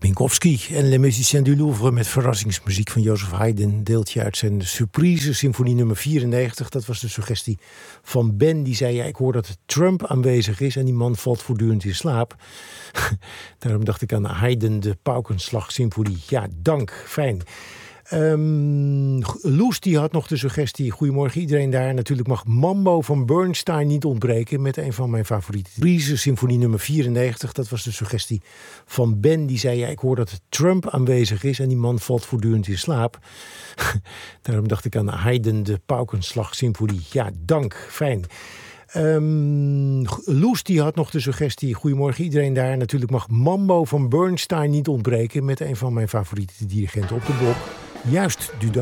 Minkowski en Les Musiciens du Louvre met verrassingsmuziek van Joseph Haydn. Deeltje uit zijn Surprise, symfonie nummer 94. Dat was de suggestie van Ben. Die zei, ja, ik hoor dat Trump aanwezig is en die man valt voortdurend in slaap. Daarom dacht ik aan Haydn, de Paukenslag-symfonie. Ja, dank, fijn. Loes die had nog de suggestie, goedemorgen iedereen daar. Natuurlijk mag Mambo van Bernstein niet ontbreken met een van mijn favorieten. Surprise, symfonie nummer 94. Dat was de suggestie van Ben. Die zei, ja, ik hoor dat Trump aanwezig is en die man valt voortdurend in slaap. Daarom dacht ik aan Haydn, de Paukenslag-symfonie. Ja, dank, fijn. Loes die had nog de suggestie, goedemorgen iedereen daar. Natuurlijk mag Mambo van Bernstein niet ontbreken met een van mijn favoriete dirigenten op de blok. Juist, Dudam.